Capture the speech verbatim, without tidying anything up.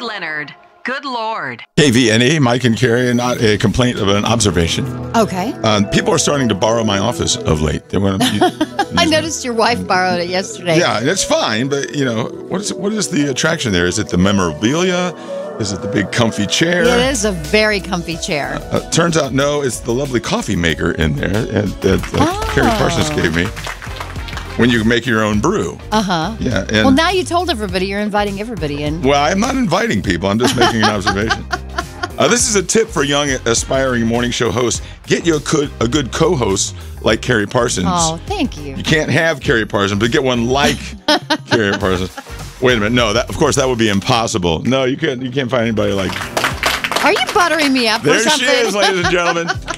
Leonard. Good Lord. K V N E, Mike and Carrie, not a complaint of an observation. Okay. Uh, people are starting to borrow my office of late. They want to. I noticed your wife borrowed it yesterday. Yeah, and it's fine, but you know, what is what is the attraction there? Is it the memorabilia? Is it the big comfy chair? It is a very comfy chair. Uh, turns out, no, it's the lovely coffee maker in there and, that uh, Oh. Carrie Parsons gave me. When you make your own brew. Uh-huh. Yeah. And, Well, now you told everybody you're inviting everybody in. well, I'm not inviting people. I'm just making an observation. Uh, this is a tip for young, aspiring morning show hosts. Get you a good, a good co-host like Carrie Parsons. Oh, thank you. You can't have Carrie Parsons, but get one like Carrie Parsons. Wait a minute. No, that of course that would be impossible. No, you can't. You can't find anybody like. Are you buttering me up or There something? she is, ladies and gentlemen.